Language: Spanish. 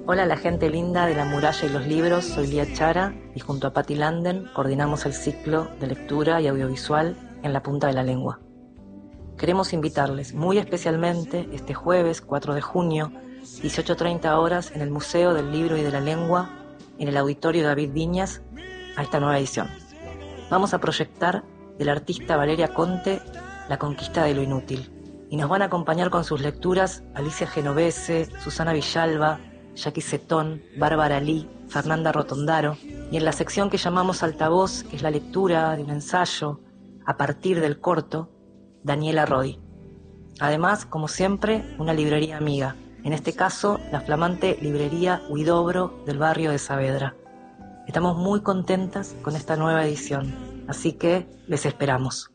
Hola a la gente linda de La Muralla y los Libros, soy Lía Chara y junto a Patti Landen coordinamos el ciclo de lectura y audiovisual En la punta de la lengua. Queremos invitarles muy especialmente este jueves 4 de junio, 18:30 horas, en el Museo del Libro y de la Lengua, en el Auditorio David Viñas, a esta nueva edición. Vamos a proyectar del artista Valeria Conte La conquista de lo inútil, y nos van a acompañar con sus lecturas Alicia Genovese, Susana Villalba, Jackie Setón, Bárbara Lee, Fernanda Rotondaro, y en la sección que llamamos Altavoz, que es la lectura de un ensayo a partir del corto, Daniela Rodi. Además, como siempre, una librería amiga, en este caso la flamante librería Huidobro del barrio de Saavedra. Estamos muy contentas con esta nueva edición, así que les esperamos.